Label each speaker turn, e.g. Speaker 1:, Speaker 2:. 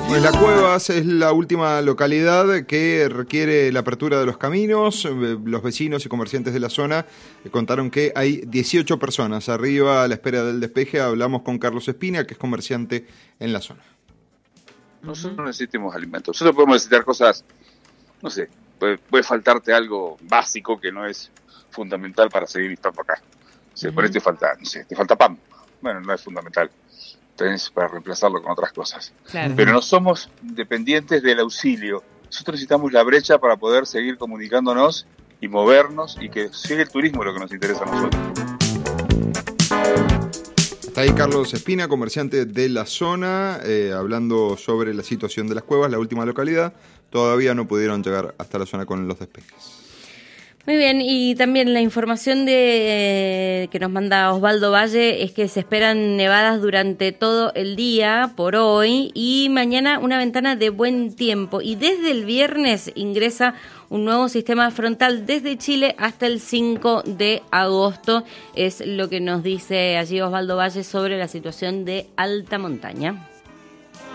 Speaker 1: Pues La Cuevas es la última localidad que requiere la apertura de los caminos. Los vecinos y comerciantes de la zona contaron que hay 18 personas arriba a la espera del despeje. Hablamos con Carlos Espina, que es comerciante en la zona.
Speaker 2: Nosotros no necesitamos alimentos. Nosotros podemos necesitar cosas, no sé, puede faltarte algo básico que no es fundamental para seguir estando acá. O sea, por ahí te falta pan. Bueno, no es fundamental. Tenés para reemplazarlo con otras cosas.
Speaker 3: Claro.
Speaker 2: Pero no somos dependientes del auxilio. Nosotros necesitamos la brecha para poder seguir comunicándonos y movernos y que siga el turismo lo que nos interesa a nosotros.
Speaker 1: Está ahí Carlos Espina, comerciante de la zona, hablando sobre la situación de Las Cuevas, la última localidad. Todavía no pudieron llegar hasta la zona con los despejes.
Speaker 3: Muy bien, y también la información que nos manda Osvaldo Valle es que se esperan nevadas durante todo el día por hoy y mañana una ventana de buen tiempo. Y desde el viernes ingresa un nuevo sistema frontal desde Chile hasta el 5 de agosto. Es lo que nos dice allí Osvaldo Valle sobre la situación de alta montaña.